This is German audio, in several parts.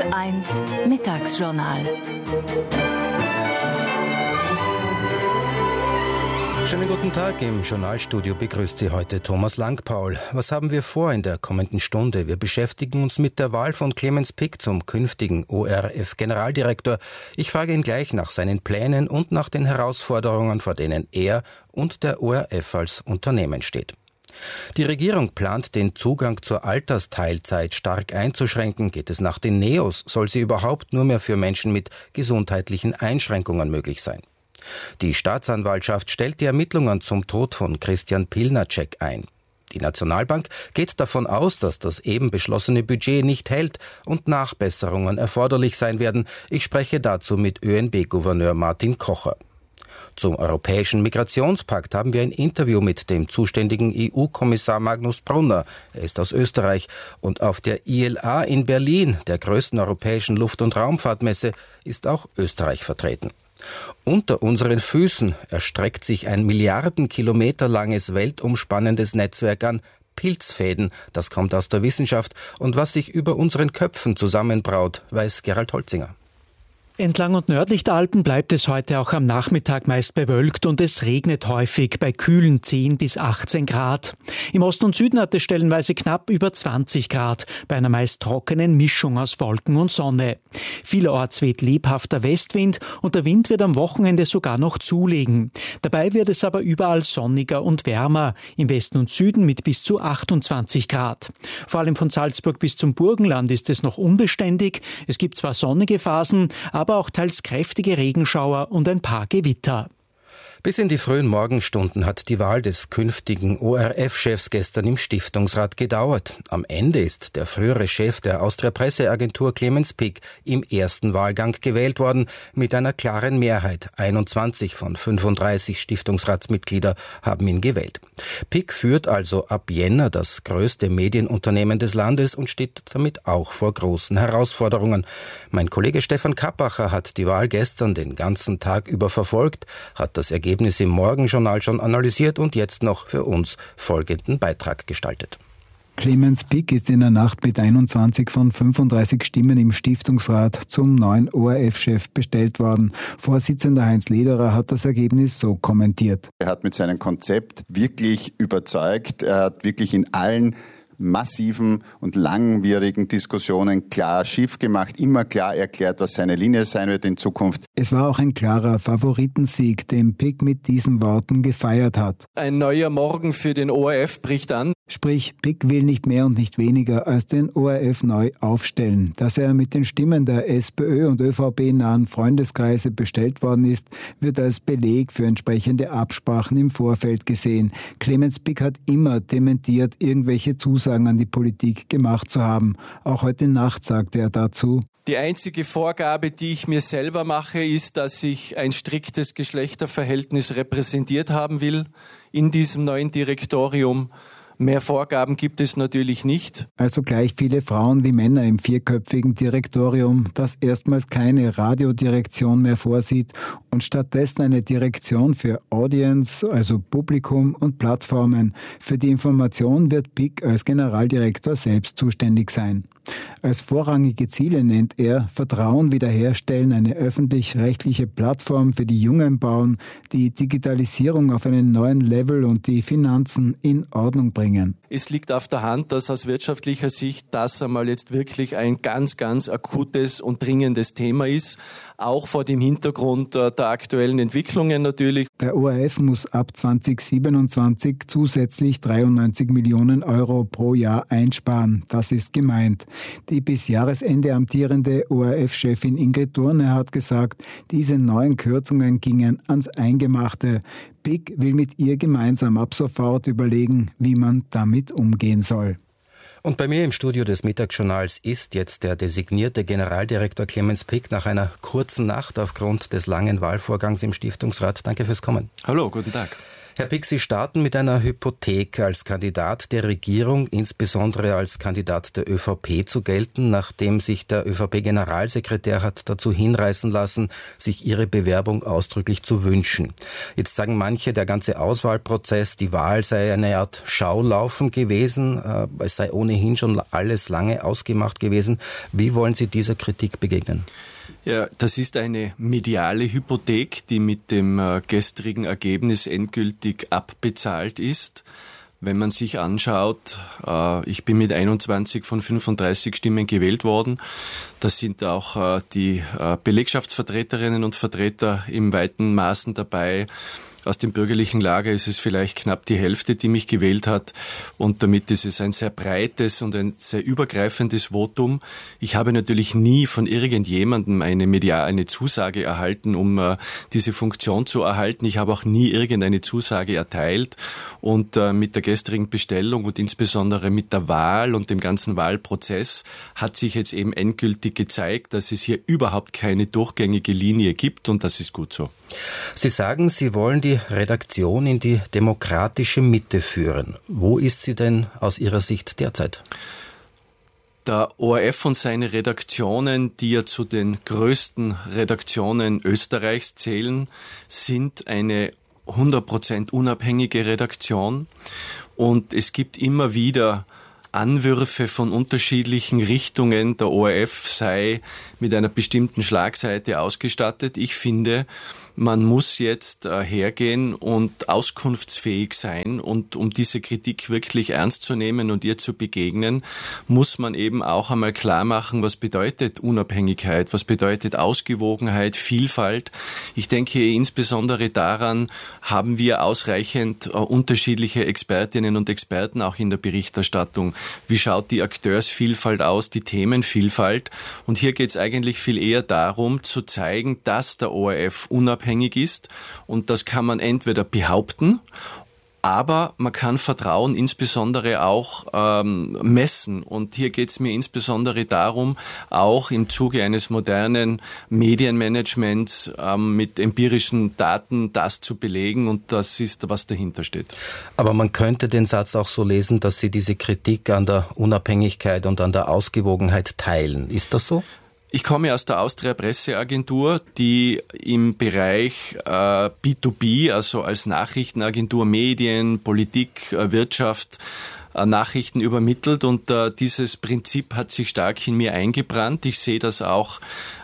1 Mittagsjournal. Schönen guten Tag, im Journalstudio begrüßt Sie heute Thomas Langpaul. Was haben wir vor in der kommenden Stunde? Wir beschäftigen uns mit der Wahl von Clemens Pick zum künftigen ORF-Generaldirektor. Ich frage ihn gleich nach seinen Plänen und nach den Herausforderungen, vor denen er und der ORF als Unternehmen steht. Die Regierung plant, den Zugang zur Altersteilzeit stark einzuschränken. Geht es nach den NEOS, soll sie überhaupt nur mehr für Menschen mit gesundheitlichen Einschränkungen möglich sein. Die Staatsanwaltschaft stellt die Ermittlungen zum Tod von Christian Pilnacek ein. Die Nationalbank geht davon aus, dass das eben beschlossene Budget nicht hält und Nachbesserungen erforderlich sein werden. Ich spreche dazu mit ÖNB-Gouverneur Martin Kocher. Zum Europäischen Migrationspakt haben wir ein Interview mit dem zuständigen EU-Kommissar Magnus Brunner. Er ist aus Österreich. Und auf der ILA in Berlin, der größten europäischen Luft- und Raumfahrtmesse, ist auch Österreich vertreten. Unter unseren Füßen erstreckt sich ein Milliardenkilometer langes weltumspannendes Netzwerk an Pilzfäden. Das kommt aus der Wissenschaft. Und was sich über unseren Köpfen zusammenbraut, weiß Gerald Holzinger. Entlang und nördlich der Alpen bleibt es heute auch am Nachmittag meist bewölkt und es regnet häufig bei kühlen 10 bis 18 Grad. Im Osten und Süden hat es stellenweise knapp über 20 Grad, bei einer meist trockenen Mischung aus Wolken und Sonne. Vielerorts weht lebhafter Westwind und der Wind wird am Wochenende sogar noch zulegen. Dabei wird es aber überall sonniger und wärmer, im Westen und Süden mit bis zu 28 Grad. Vor allem von Salzburg bis zum Burgenland ist es noch unbeständig. Es gibt zwar sonnige Phasen, aber auch teils kräftige Regenschauer und ein paar Gewitter. Bis in die frühen Morgenstunden hat die Wahl des künftigen ORF-Chefs gestern im Stiftungsrat gedauert. Am Ende ist der frühere Chef der Austria-Presseagentur Clemens Pick im ersten Wahlgang gewählt worden, mit einer klaren Mehrheit. 21 von 35 Stiftungsratsmitglieder haben ihn gewählt. Pick führt also ab Jänner das größte Medienunternehmen des Landes und steht damit auch vor großen Herausforderungen. Mein Kollege Stefan Kappacher hat die Wahl gestern den ganzen Tag über verfolgt, hat das Ergebnis im Morgenjournal schon analysiert und jetzt noch für uns folgenden Beitrag gestaltet. Clemens Pick ist in der Nacht mit 21 von 35 Stimmen im Stiftungsrat zum neuen ORF-Chef bestellt worden. Vorsitzender Heinz Lederer hat das Ergebnis so kommentiert. Er hat mit seinem Konzept wirklich überzeugt. Er hat wirklich in allen massiven und langwierigen Diskussionen klar Schiff gemacht, immer klar erklärt, was seine Linie sein wird in Zukunft. Es war auch ein klarer Favoritensieg, den Pick mit diesen Worten gefeiert hat. Ein neuer Morgen für den ORF bricht an. Sprich, Pick will nicht mehr und nicht weniger als den ORF neu aufstellen. Dass er mit den Stimmen der SPÖ und ÖVP-nahen Freundeskreise bestellt worden ist, wird als Beleg für entsprechende Absprachen im Vorfeld gesehen. Clemens Pick hat immer dementiert, irgendwelche Zusagen an die Politik gemacht zu haben. Auch heute Nacht sagte er dazu: Die einzige Vorgabe, die ich mir selber mache, ist, dass ich ein striktes Geschlechterverhältnis repräsentiert haben will in diesem neuen Direktorium. Mehr Vorgaben gibt es natürlich nicht. Also gleich viele Frauen wie Männer im vierköpfigen Direktorium, das erstmals keine Radiodirektion mehr vorsieht und stattdessen eine Direktion für Audience, also Publikum und Plattformen. Für die Information wird Pick als Generaldirektor selbst zuständig sein. Als vorrangige Ziele nennt er Vertrauen wiederherstellen, eine öffentlich-rechtliche Plattform für die Jungen bauen, die Digitalisierung auf einen neuen Level und die Finanzen in Ordnung bringen. Es liegt auf der Hand, dass aus wirtschaftlicher Sicht das einmal jetzt wirklich ein ganz, ganz akutes und dringendes Thema ist, auch vor dem Hintergrund der aktuellen Entwicklungen natürlich. Der ORF muss ab 2027 zusätzlich 93 Millionen Euro pro Jahr einsparen. Das ist gemeint. Die bis Jahresende amtierende ORF-Chefin Ingrid Thurner hat gesagt, diese neuen Kürzungen gingen ans Eingemachte. Pick will mit ihr gemeinsam ab sofort überlegen, wie man damit umgehen soll. Und bei mir im Studio des Mittagsjournals ist jetzt der designierte Generaldirektor Clemens Pick nach einer kurzen Nacht aufgrund des langen Wahlvorgangs im Stiftungsrat. Danke fürs Kommen. Hallo, guten Tag. Herr Pick, Sie starten mit einer Hypothek, als Kandidat der Regierung, insbesondere als Kandidat der ÖVP zu gelten, nachdem sich der ÖVP-Generalsekretär hat dazu hinreißen lassen, sich Ihre Bewerbung ausdrücklich zu wünschen. Jetzt sagen manche, der ganze Auswahlprozess, die Wahl sei eine Art Schaulaufen gewesen, es sei ohnehin schon alles lange ausgemacht gewesen. Wie wollen Sie dieser Kritik begegnen? Ja, das ist eine mediale Hypothek, die mit dem gestrigen Ergebnis endgültig abbezahlt ist. Wenn man sich anschaut, ich bin mit 21 von 35 Stimmen gewählt worden. Da sind auch die Belegschaftsvertreterinnen und Vertreter im weiten Maßen dabei. Aus dem bürgerlichen Lager ist es vielleicht knapp die Hälfte, die mich gewählt hat. Und damit ist es ein sehr breites und ein sehr übergreifendes Votum. Ich habe natürlich nie von irgendjemandem eine Zusage erhalten, um diese Funktion zu erhalten. Ich habe auch nie irgendeine Zusage erteilt. Und mit der gestrigen Bestellung und insbesondere mit der Wahl und dem ganzen Wahlprozess hat sich jetzt eben endgültig gezeigt, dass es hier überhaupt keine durchgängige Linie gibt. Und das ist gut so. Sie sagen, Sie wollen die Redaktion in die demokratische Mitte führen. Wo ist sie denn aus Ihrer Sicht derzeit? Der ORF und seine Redaktionen, die ja zu den größten Redaktionen Österreichs zählen, sind eine 100% unabhängige Redaktion. Und es gibt immer wieder Anwürfe von unterschiedlichen Richtungen, der ORF sei mit einer bestimmten Schlagseite ausgestattet. Ich finde, man muss jetzt hergehen und auskunftsfähig sein, und um diese Kritik wirklich ernst zu nehmen und ihr zu begegnen, muss man eben auch einmal klar machen, was bedeutet Unabhängigkeit, was bedeutet Ausgewogenheit, Vielfalt. Ich denke insbesondere daran, haben wir ausreichend unterschiedliche Expertinnen und Experten auch in der Berichterstattung. Wie schaut die Akteursvielfalt aus, die Themenvielfalt? Und hier geht es eigentlich viel eher darum, zu zeigen, dass der ORF unabhängig ist, und das kann man entweder behaupten, aber man kann Vertrauen insbesondere auch messen. Und hier geht es mir insbesondere darum, auch im Zuge eines modernen Medienmanagements mit empirischen Daten das zu belegen, und das ist, was dahinter steht. Aber man könnte den Satz auch so lesen, dass Sie diese Kritik an der Unabhängigkeit und an der Ausgewogenheit teilen. Ist das so? Ich komme aus der Austria Presseagentur, die im Bereich B2B, also als Nachrichtenagentur Medien, Politik, Wirtschaft, Nachrichten übermittelt, und dieses Prinzip hat sich stark in mir eingebrannt. Ich sehe das auch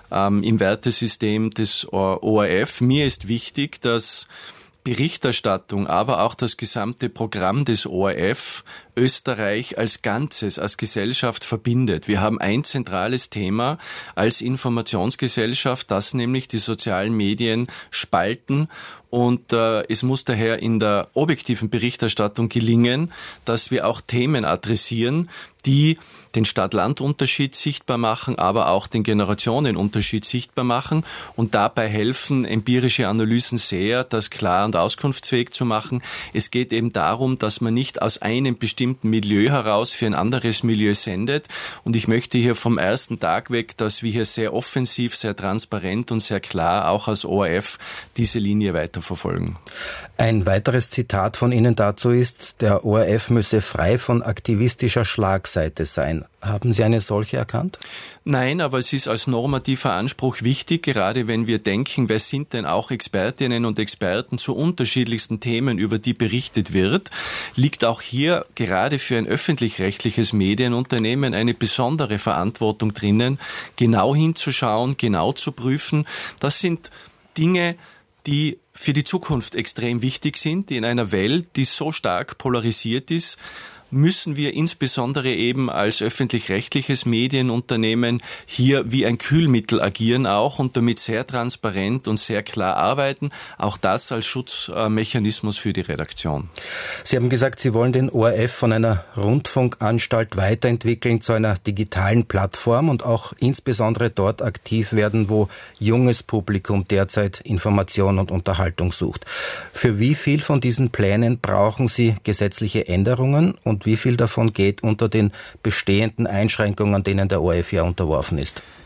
im Wertesystem des ORF. Mir ist wichtig, dass Berichterstattung, aber auch das gesamte Programm des ORF Österreich als Ganzes, als Gesellschaft verbindet. Wir haben ein zentrales Thema als Informationsgesellschaft, das nämlich die sozialen Medien spalten. Und es muss daher in der objektiven Berichterstattung gelingen, dass wir auch Themen adressieren, die den Stadt-Land-Unterschied sichtbar machen, aber auch den Generationenunterschied sichtbar machen. Und dabei helfen empirische Analysen sehr, das klar und auskunftsfähig zu machen. Es geht eben darum, dass man nicht aus einem bestimmten Milieu heraus für ein anderes Milieu sendet. Und ich möchte hier vom ersten Tag weg, dass wir hier sehr offensiv, sehr transparent und sehr klar auch als ORF diese Linie weiterverfolgen. Ein weiteres Zitat von Ihnen dazu ist, der ORF müsse frei von aktivistischer Schlagseite sein. Haben Sie eine solche erkannt? Nein, aber es ist als normativer Anspruch wichtig, gerade wenn wir denken, wer sind denn auch Expertinnen und Experten zu unterschiedlichsten Themen, über die berichtet wird, liegt auch hier gerade für ein öffentlich-rechtliches Medienunternehmen eine besondere Verantwortung drinnen, genau hinzuschauen, genau zu prüfen. Das sind Dinge, die für die Zukunft extrem wichtig sind, in einer Welt, die so stark polarisiert ist. Müssen wir insbesondere eben als öffentlich-rechtliches Medienunternehmen hier wie ein Kühlmittel agieren auch und damit sehr transparent und sehr klar arbeiten. Auch das als Schutzmechanismus für die Redaktion. Sie haben gesagt, Sie wollen den ORF von einer Rundfunkanstalt weiterentwickeln zu einer digitalen Plattform und auch insbesondere dort aktiv werden, wo junges Publikum derzeit Information und Unterhaltung sucht. Für wie viel von diesen Plänen brauchen Sie gesetzliche Änderungen und wie viel davon geht unter den bestehenden Einschränkungen, denen der ORF ja unterworfen ist?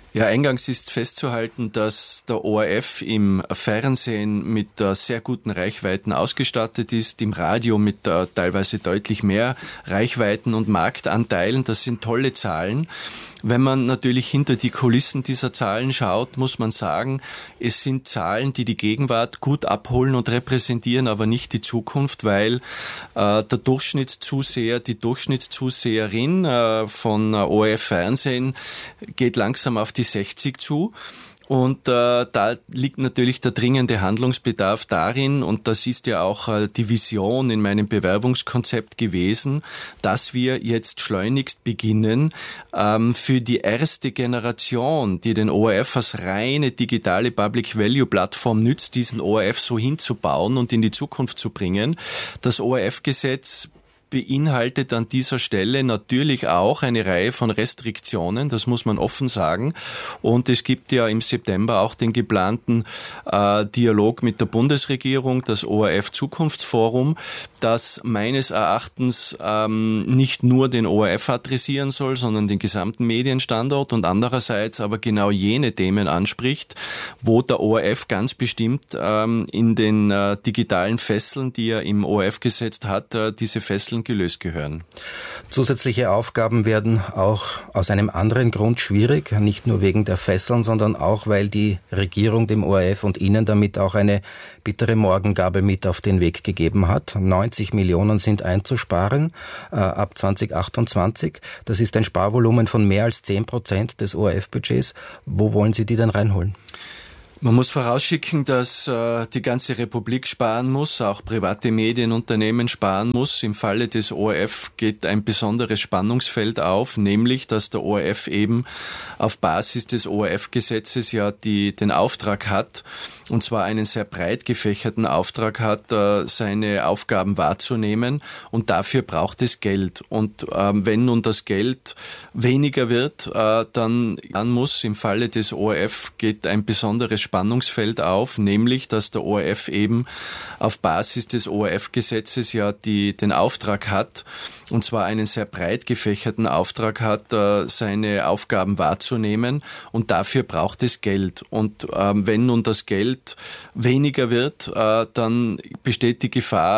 Ja, eingangs ist festzuhalten, dass der ORF im Fernsehen mit sehr guten Reichweiten ausgestattet ist, im Radio mit teilweise deutlich mehr Reichweiten und Marktanteilen. Das sind tolle Zahlen. Wenn man natürlich hinter die Kulissen dieser Zahlen schaut, muss man sagen, es sind Zahlen, die die Gegenwart gut abholen und repräsentieren, aber nicht die Zukunft, weil der Durchschnittszuseher, die Durchschnittszuseherin von ORF Fernsehen geht langsam auf die 60 zu. Und da liegt natürlich der dringende Handlungsbedarf darin, und das ist ja auch die Vision in meinem Bewerbungskonzept gewesen, dass wir jetzt schleunigst beginnen, für die erste Generation, die den ORF als reine digitale Public-Value-Plattform nützt, diesen ORF so hinzubauen und in die Zukunft zu bringen. Das ORF-Gesetz beinhaltet an dieser Stelle natürlich auch eine Reihe von Restriktionen, das muss man offen sagen. Und es gibt ja im September auch den geplanten Dialog mit der Bundesregierung, das ORF Zukunftsforum, das meines Erachtens nicht nur den ORF adressieren soll, sondern den gesamten Medienstandort und andererseits aber genau jene Themen anspricht, wo der ORF ganz bestimmt in den digitalen Fesseln, die er im ORF gesetzt hat, diese Fesseln gelöst gehören. Zusätzliche Aufgaben werden auch aus einem anderen Grund schwierig, nicht nur wegen der Fesseln, sondern auch, weil die Regierung dem ORF und Ihnen damit auch eine bittere Morgengabe mit auf den Weg gegeben hat. 90 Millionen sind einzusparen ab 2028. Das ist ein Sparvolumen von mehr als 10% des ORF-Budgets. Wo wollen Sie die denn reinholen? Man muss vorausschicken, dass die ganze Republik sparen muss, auch private Medienunternehmen sparen muss. Im Falle des ORF geht ein besonderes Spannungsfeld auf, nämlich, dass der ORF eben auf Basis des ORF-Gesetzes ja den Auftrag hat, und zwar einen sehr breit gefächerten Auftrag hat, seine Aufgaben wahrzunehmen, und dafür braucht es Geld. Und wenn nun das Geld weniger wird, dann muss im Falle des ORF geht ein besonderes Spannungsfeld auf, nämlich, dass der ORF eben auf Basis des ORF-Gesetzes ja den Auftrag hat, und zwar einen sehr breit gefächerten Auftrag hat, seine Aufgaben wahrzunehmen, und dafür braucht es Geld. Und wenn nun das Geld weniger wird, dann besteht die Gefahr,